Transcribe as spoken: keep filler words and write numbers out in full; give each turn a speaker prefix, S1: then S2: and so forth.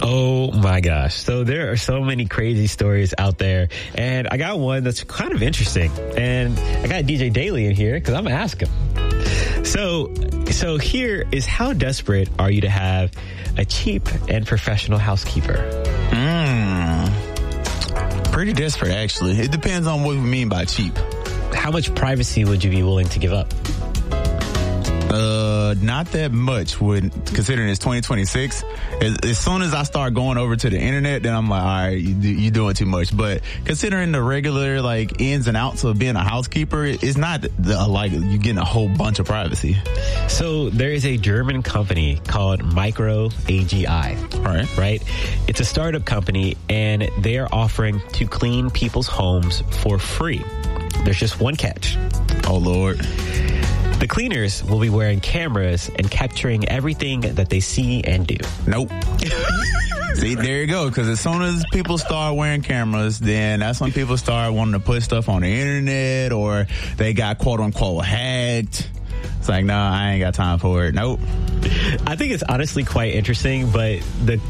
S1: Oh my gosh. So there are so many crazy stories out there. And I got one that's kind of interesting. And I got D J Daly in here because I'm going to ask him. So, so here is how desperate are you to have a cheap and professional housekeeper?
S2: Mm, pretty desperate, actually. It depends on what we mean by cheap.
S1: How much privacy would you be willing to give up?
S2: Uh, not that much. Would considering it's twenty twenty-six. As, as soon as I start going over to the internet, then I'm like, all right, you, you're doing too much. But considering the regular like ins and outs of being a housekeeper, it's not the, like you getting a whole bunch of privacy.
S1: So there is a German company called Micro A G I.
S2: Right.
S1: Right. It's a startup company, and they are offering to clean people's homes for free. There's just one catch.
S2: Oh Lord.
S1: The cleaners will be wearing cameras and capturing everything that they see and do.
S2: Nope. See, there you go. Because as soon as people start wearing cameras, then that's when people start wanting to put stuff on the internet, or they got quote unquote hacked. It's like, no, nah, I ain't got time for it. Nope.
S1: I think it's honestly quite interesting, but the